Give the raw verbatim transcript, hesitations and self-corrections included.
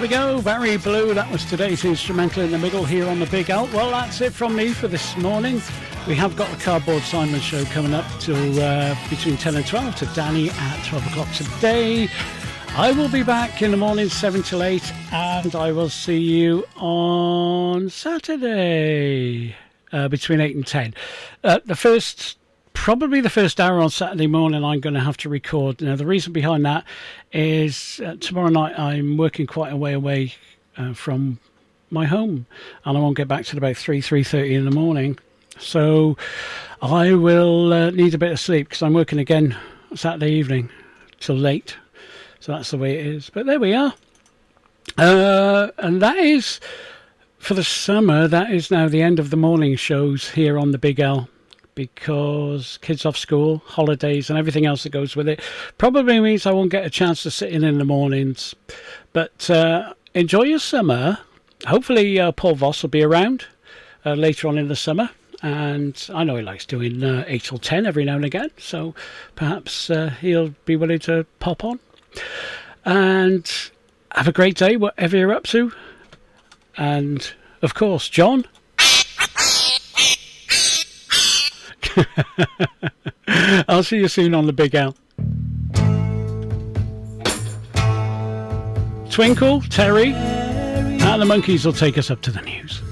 There we go, Barry Blue. That was today's instrumental in the middle here on the Big Al. Well, that's it from me for this morning. We have got the Cardboard Simon show coming up till uh, between ten and twelve to Danny at twelve o'clock today. I will be back in the morning seven till eight, and I will see you on Saturday uh, between eight and ten. Uh, the first... Probably the first hour on Saturday morning I'm going to have to record. Now, the reason behind that is uh, tomorrow night I'm working quite a way away uh, from my home, and I won't get back till about three, three thirty in the morning. So I will uh, need a bit of sleep because I'm working again Saturday evening till late. So that's the way it is. But there we are. Uh, and that is, for the summer, that is now the end of the morning shows here on the Big L. Because kids off school, holidays and everything else that goes with it probably means I won't get a chance to sit in in the mornings. But uh, enjoy your summer. Hopefully uh, Paul Voss will be around uh, later on in the summer. And I know he likes doing uh, eight till ten every now and again. So perhaps uh, he'll be willing to pop on. And have a great day, whatever you're up to. And, of course, John... I'll see you soon on the Big Al. Twinkle, Terry, and the Monkeys will take us up to the news.